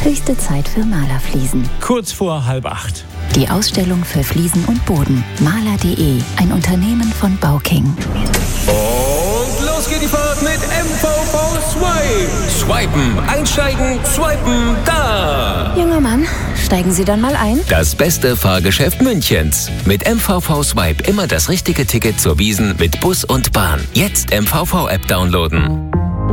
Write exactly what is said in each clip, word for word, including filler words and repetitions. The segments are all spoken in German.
Höchste Zeit für Malerfliesen. Kurz vor halb acht. Die Ausstellung für Fliesen und Boden. Maler punkt de, ein Unternehmen von Bauking. Und los geht die Fahrt mit M V V Swipe. Swipen, einsteigen, swipen, da. Junger Mann, steigen Sie dann mal ein. Das beste Fahrgeschäft Münchens. Mit M V V Swipe immer das richtige Ticket zur Wiesn mit Bus und Bahn. Jetzt M V V-App downloaden.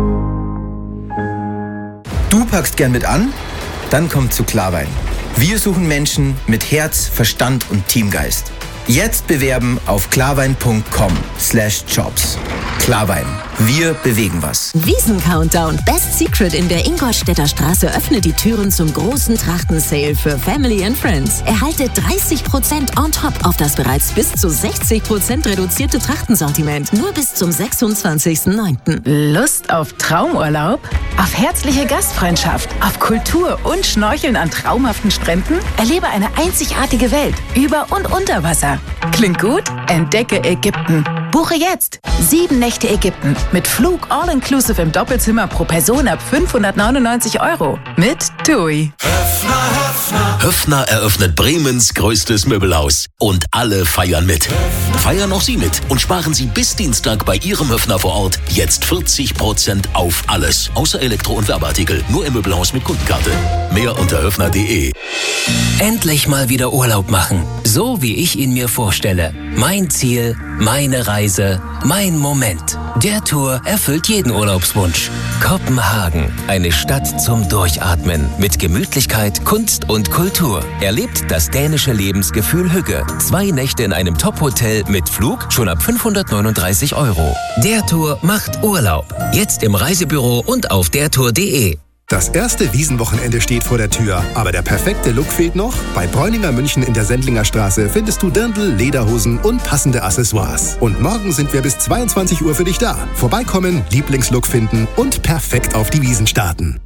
Du packst gern mit an? Dann komm zu Klarwein. Wir suchen Menschen mit Herz, Verstand und Teamgeist. Jetzt bewerben auf klarwein punkt com slash jobs. Klarwein. Wir bewegen was. Wiesn-Countdown. Best Secret in der Ingolstädter Straße öffnet die Türen zum großen Trachten-Sale für Family and Friends. Erhalte dreißig Prozent on top auf das bereits bis zu sechzig Prozent reduzierte Trachtensortiment. Nur bis zum sechsundzwanzigsten neunten Lust auf Traumurlaub? Auf herzliche Gastfreundschaft? Auf Kultur und Schnorcheln an traumhaften Stränden? Erlebe eine einzigartige Welt über und unter Wasser. Klingt gut? Entdecke Ägypten. Buche jetzt sieben Nächte Ägypten mit Flug all-inclusive im Doppelzimmer pro Person ab fünfhundertneunundneunzig Euro mit TUI. Höffner, Höffner. Höffner eröffnet Bremens größtes Möbelhaus und alle feiern mit. Feiern auch Sie mit und sparen Sie bis Dienstag bei Ihrem Höffner vor Ort jetzt vierzig Prozent auf alles. Außer Elektro- und Werbeartikel. Nur im Möbelhaus mit Kundenkarte. Mehr unter höffner punkt de. Endlich mal wieder Urlaub machen. So wie ich ihn mir vorstelle. Mein Ziel, meine Reise, mein Moment. Der Tour erfüllt jeden Urlaubswunsch. Kopenhagen, eine Stadt zum Durchatmen. Mit Gemütlichkeit, Kunst und Kultur. Erlebt das dänische Lebensgefühl Hügge. Zwei Nächte in einem Top-Hotel mit Flug schon ab fünfhundertneununddreißig Euro. Der Tour macht Urlaub. Jetzt im Reisebüro und auf der tour punkt de. Das erste Wiesnwochenende steht vor der Tür, aber der perfekte Look fehlt noch. Bei Bräuninger München in der Sendlinger Straße findest du Dirndl, Lederhosen und passende Accessoires. Und morgen sind wir bis zweiundzwanzig Uhr für dich da. Vorbeikommen, Lieblingslook finden und perfekt auf die Wiesn starten.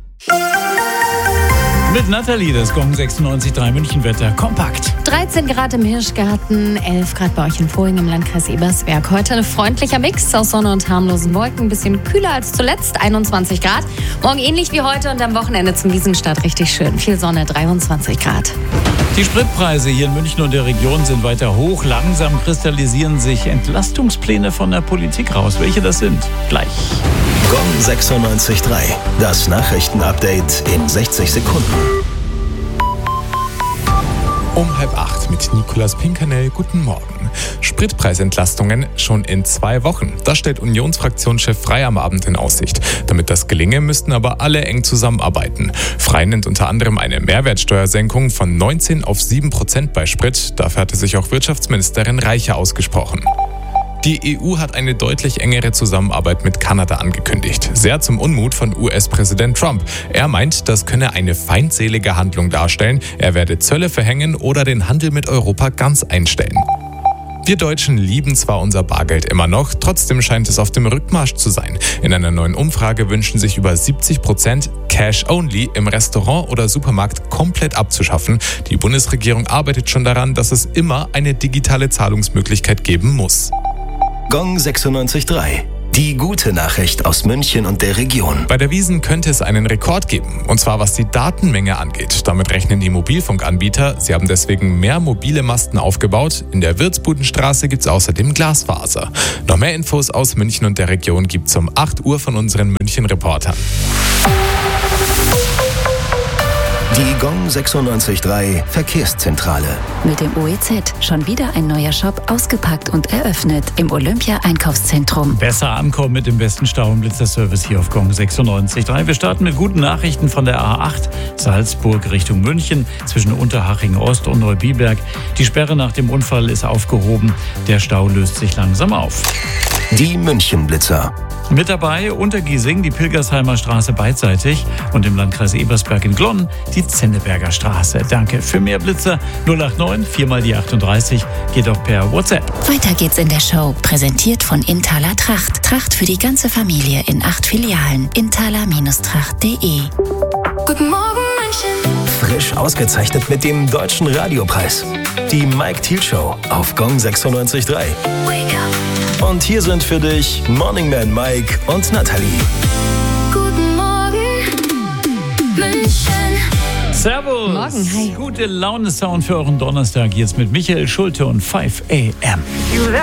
Mit Nathalie, das Gong sechsundneunzig Komma drei Münchenwetter kompakt. dreizehn Grad im Hirschgarten, elf Grad bei euch in Vohwinge im Landkreis Ebersberg. Heute ein freundlicher Mix aus Sonne und harmlosen Wolken. Ein bisschen kühler als zuletzt, einundzwanzig Grad. Morgen ähnlich wie heute und am Wochenende zum Wiesenstart richtig schön. Viel Sonne, dreiundzwanzig Grad. Die Spritpreise hier in München und der Region sind weiter hoch. Langsam kristallisieren sich Entlastungspläne von der Politik raus. Welche das sind? Gleich. Gong sechsundneunzig Komma drei. Das Nachrichtenupdate in sechzig Sekunden. Um halb acht mit Nicolas Pinkernell. Guten Morgen. Spritpreisentlastungen schon in zwei Wochen. Das stellt Unionsfraktionschef Frey am Abend in Aussicht. Damit das gelinge, müssten aber alle eng zusammenarbeiten. Frey nennt unter anderem eine Mehrwertsteuersenkung von neunzehn auf sieben Prozent bei Sprit. Dafür hatte sich auch Wirtschaftsministerin Reiche ausgesprochen. Die E U hat eine deutlich engere Zusammenarbeit mit Kanada angekündigt. Sehr zum Unmut von U S-Präsident Trump. Er meint, das könne eine feindselige Handlung darstellen. Er werde Zölle verhängen oder den Handel mit Europa ganz einstellen. Wir Deutschen lieben zwar unser Bargeld immer noch, trotzdem scheint es auf dem Rückmarsch zu sein. In einer neuen Umfrage wünschen sich über siebzig Prozent Cash Only im Restaurant oder Supermarkt komplett abzuschaffen. Die Bundesregierung arbeitet schon daran, dass es immer eine digitale Zahlungsmöglichkeit geben muss. Gong sechsundneunzig Komma drei. Die gute Nachricht aus München und der Region. Bei der Wiesn könnte es einen Rekord geben, und zwar was die Datenmenge angeht. Damit rechnen die Mobilfunkanbieter. Sie haben deswegen mehr mobile Masten aufgebaut. In der Würzbudenstraße gibt es außerdem Glasfaser. Noch mehr Infos aus München und der Region gibt es um acht Uhr von unseren München-Reportern. Die Gong sechsundneunzig Komma drei Verkehrszentrale. Mit dem O E Z schon wieder ein neuer Shop ausgepackt und eröffnet im Olympia-Einkaufszentrum. Besser ankommen mit dem besten Stau- und Blitzerservice hier auf Gong sechsundneunzig Komma drei. Wir starten mit guten Nachrichten von der A acht Salzburg Richtung München zwischen Unterhaching Ost und Neubiberg. Die Sperre nach dem Unfall ist aufgehoben. Der Stau löst sich langsam auf. Die Münchenblitzer. Mit dabei Untergiesing, die Pilgersheimer Straße beidseitig und im Landkreis Ebersberg in Glonn die Zenneberger Straße. Danke. Für mehr Blitzer null acht neun vier mal die achtunddreißig geht auch per WhatsApp. Weiter geht's in der Show. Präsentiert von Inthaler Tracht. Tracht für die ganze Familie in acht Filialen. inthaler Tracht punkt de. Guten Morgen, München. Frisch ausgezeichnet mit dem Deutschen Radiopreis. Die Mike Thiel Show auf Gong sechsundneunzig Komma drei. Wake up. Und hier sind für dich Morning Man Mike und Nathalie. Guten Morgen, München. Servus. Morgen, hi. Gute Laune-Sound für euren Donnerstag. Jetzt mit Michael Schulte und fünf a m.